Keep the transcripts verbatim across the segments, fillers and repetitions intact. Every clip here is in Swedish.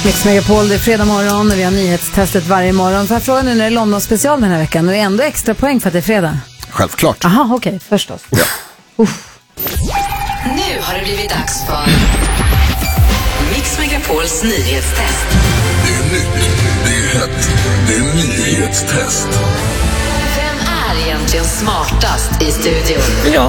Mix Megapol, det är fredag morgon och vi har nyhetstestet varje morgon. För jag frågar nu när det är London special den här veckan. Och det är ändå extra poäng för att det är fredag. Självklart. Aha, okej, okay, förstås. Ja. Uff. Nu har det blivit dags för Mix Megapols nyhetstest. Det är nytt, det är hett, det är nyhetstest. Vem är egentligen smartast i studion? Ja.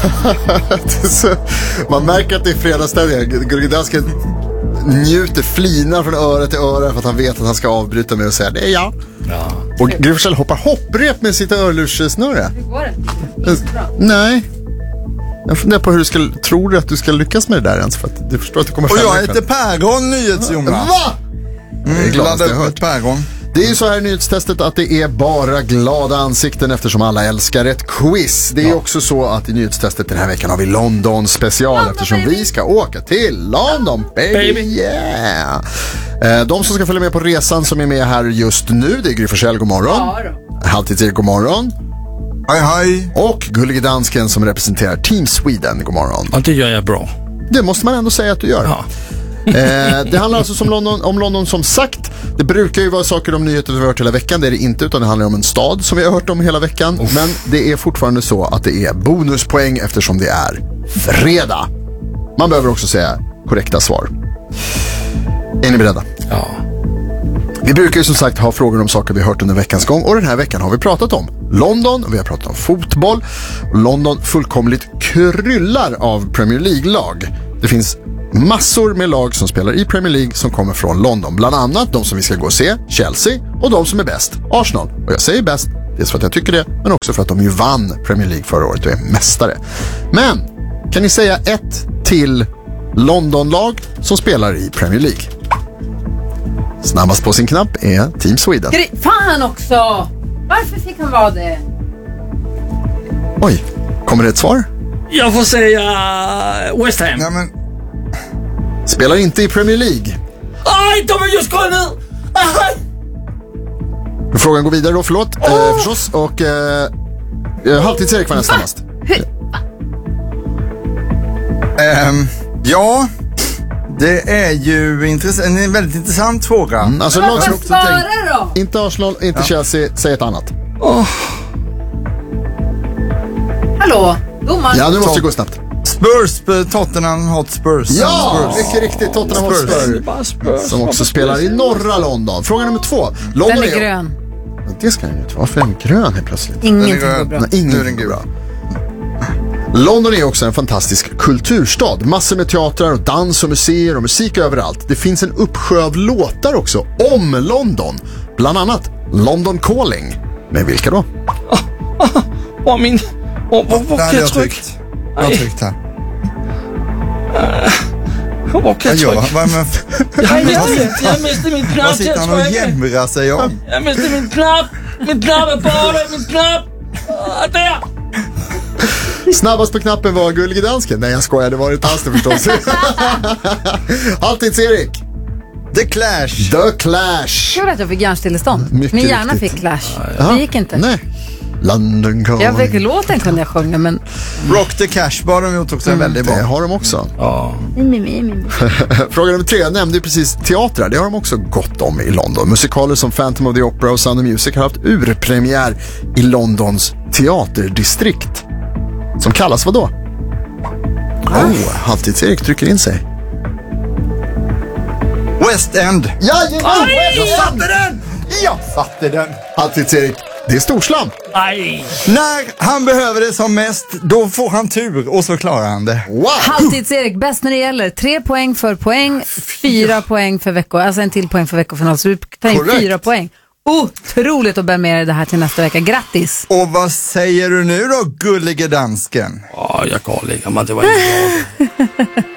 Man märker att det är fredagsstämning. Gullige Dansken njuter, flinar från öra till öra för att han vet att han ska avbryta med att säga det är jag. Ja. Och Gry Forssell hoppar hopprep med sitt örlurssnurre. Hur går det? Nej. Jag funderar på hur du ska, tror du att du ska lyckas med det där ens, för att du förstår att du kommer. Och jag heter Päron, nyhetsjonas. Va? Mm, jag är glad att jag glada hört. upp Päron. Det är ju så här i nyhetstestet att det är bara glada ansikten eftersom alla älskar ett quiz. Det är ja. också så att i nyhetstestet den här veckan har vi London special London, eftersom baby. vi ska åka till London, baby, baby. Yeah. De som ska följa med på resan som är med här just nu, det är Gry Forssell, god morgon. Ja, Halvtids-Erik, god morgon. Hej hej. Och Gullige Dansken som representerar Team Sweden, god morgon. Ja, det gör jag bra. Det måste man ändå säga att du gör. Ja. eh, det handlar alltså som London, om London som sagt. Det brukar ju vara saker om nyheter vi har hört hela veckan. Det är det inte, utan det handlar om en stad som vi har hört om hela veckan. Uff. Men det är fortfarande så att det är bonuspoäng eftersom det är fredag. Man behöver också säga korrekta svar. Är ni beredda? Ja. Vi brukar ju som sagt ha frågor om saker vi har hört under veckans gång. Och den här veckan har vi pratat om London och vi har pratat om fotboll. London fullkomligt kryllar av Premier League-lag. Det finns massor med lag som spelar i Premier League som kommer från London. Bland annat de som vi ska gå och se, Chelsea, och de som är bäst, Arsenal. Och jag säger bäst, dels för att jag tycker det, men också för att de ju vann Premier League förra året och är mästare. Men, kan ni säga ett till London-lag som spelar i Premier League? Snabbast på sin knapp är Team Sweden. Fan också! Varför fick han vara det? Oj, kommer det ett svar? Jag får säga West Ham. Nej, men... Spelar inte i Premier League. Aj, de är just gått nu! Aj! Frågan går vidare då, förlåt. Oh! Eh, förstås. Och eh, Halvtids-Erik var nästan mest. Um, ja, det är ju intress- en väldigt intressant fråga. Mm, alltså, men vad svarar då? Inte Arsenal, inte ja. Chelsea, säg ett annat. Oh. Hallå, domaren. Ja, nu måste det gå snabbt. Spurs, Tottenham Hotspurs. Ja, Spurs. mycket riktigt, Tottenham Hotspurs. Som också spelar i norra London. Fråga nummer två. London den är, är grön. Det ska den ju inte. Varför är den grön helt plötsligt? Ingenting går bra. Nej, ingenting går bra. London är också en fantastisk kulturstad. Massor med teatrar och dans och museer och musik överallt. Det finns en uppsjö av låtar också om London. Bland annat London Calling. Men vilka då? Åh, oh, oh, min... Åh, vad kan jag tryckt? Jag har tryckt här. Vad kan jag trycka? Jag miste min knapp. Vad sitter han och jämrar sig om? Jag miste min knapp. Min knapp är bara min knapp. Där! Snabbast på knappen var Gullige Dansken. Nej, jag skojar, det var inte alls det förstås. Halvtids-Erik. The Clash. The Clash. Jag vet att jag fick hjärnstillestånd. Mycket Min hjärna riktigt. fick Clash. Aha. Det gick inte. Nej. London Calling. Jag fick låten kunde jag sjunga, men... Rock the Cash bara de gjort också en väldigt bra. Det har de också. Ja. Fråga nummer tre. Jag nämnde ju precis teatrar. Det har de också gott om i London. Musikaler som Phantom of the Opera och Sound of Music har haft urpremiär i Londons teaterdistrikt. Som kallas vad då? Oh, Halvtids-Erik trycker in sig. West End. Jajamän! Jag satte den! Jag satte den! Halvtids-Erik, det är storslam. Aj. När han behöver det som mest, då får han tur och så klarar han det. Wow! Halvtids-Erik, bäst när det gäller. Tre poäng för poäng, fyra poäng för veckor. Alltså en till poäng för veckofinal. Så du tar in Correct. fyra poäng. Otroligt att bära med dig det här till nästa vecka. Grattis! Och vad säger du nu då, Gullige Dansken? Ja, jag kan ligga, men det var inte bra.